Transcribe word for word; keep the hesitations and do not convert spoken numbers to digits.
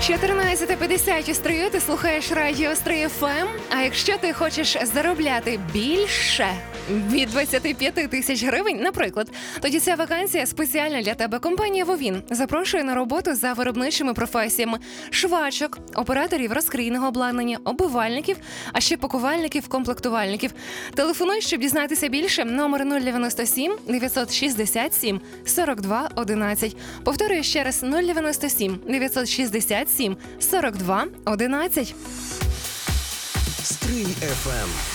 чотирнадцята п'ятдесят у Стрию, ти слухаєш радіо Стрий еф ем. А якщо ти хочеш заробляти більше від двадцять п'ять тисяч гривень, наприклад, тоді ця вакансія спеціальна для тебе. Компанія Вовін запрошує на роботу за виробничими професіями швачок, операторів розкрійного обладнання, обувальників, а ще пакувальників, комплектувальників. Телефонуй, щоб дізнатися більше. Номер нуль дев'яносто сім дев'ятсот шістдесят сім сорок два одинадцять. Повторюю ще раз: нуль дев'яносто сім дев'ятсот шістдесят сім сорок два одинадцять. Стрий еф ем.